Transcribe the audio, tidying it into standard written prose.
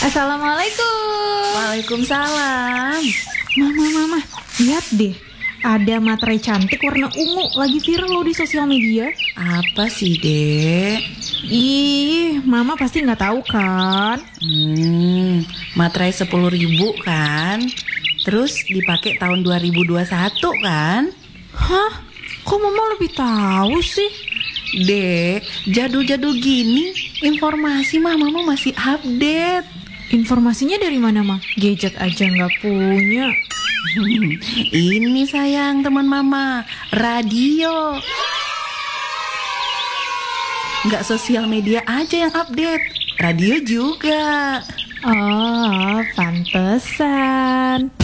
Assalamualaikum. Waalaikumsalam. Mama, lihat deh. Ada materai cantik warna ungu lagi viral loh di sosial media. Apa sih, Dek? Ih, Mama pasti nggak tahu kan? Materai 10.000 kan? Terus dipakai tahun 2021 kan? Hah? Kok Mama lebih tahu sih? Dek, jadul-jadul gini informasi Mama masih update. Informasinya dari mana, Ma? Gadget aja nggak punya. Ini sayang teman Mama, radio. Nggak sosial media aja yang update, radio juga. Oh, pantesan.